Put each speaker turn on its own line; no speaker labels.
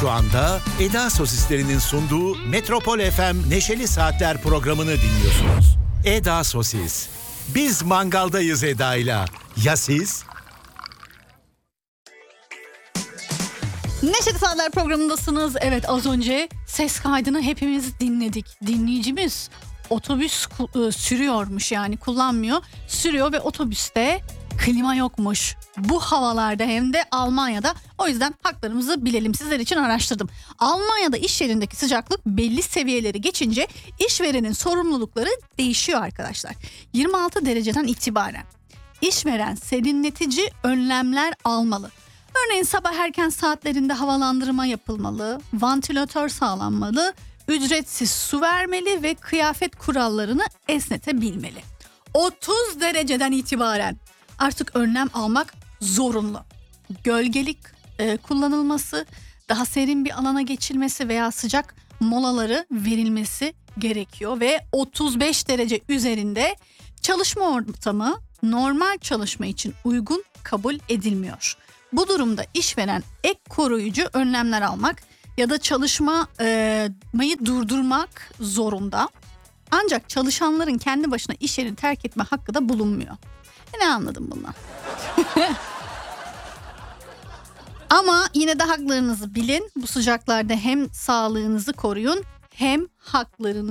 Şu anda Eda Sosislerinin sunduğu Metropol FM Neşeli Saatler programını dinliyorsunuz. Eda Sosis. Biz mangaldayız Eda'yla. Ya siz?
Neşeli Saatler programındasınız. Evet, az önce ses kaydını hepimiz dinledik. Dinleyicimiz otobüs sürüyormuş, yani kullanmıyor. Sürüyor ve otobüste klima yokmuş. Bu havalarda, hem de Almanya'da. O yüzden haklarımızı bilelim, sizler için araştırdım. Almanya'da iş yerindeki sıcaklık belli seviyeleri geçince işverenin sorumlulukları değişiyor arkadaşlar. 26 dereceden itibaren işveren serinletici önlemler almalı. Örneğin sabah erken saatlerinde havalandırma yapılmalı, vantilatör sağlanmalı, ücretsiz su vermeli ve kıyafet kurallarını esnetebilmeli. 30 dereceden itibaren artık önlem almak zorunlu. Gölgelik kullanılması, daha serin bir alana geçilmesi veya sıcak molaları verilmesi gerekiyor ve 35 derece üzerinde çalışma ortamı normal çalışma için uygun kabul edilmiyor. Bu durumda işveren ek koruyucu önlemler almak ya da çalışmayı durdurmak zorunda. Ancak çalışanların kendi başına iş yerini terk etme hakkı da bulunmuyor. Ne anladım bundan? Ama yine de haklarınızı bilin. Bu sıcaklarda hem sağlığınızı koruyun hem haklarınızı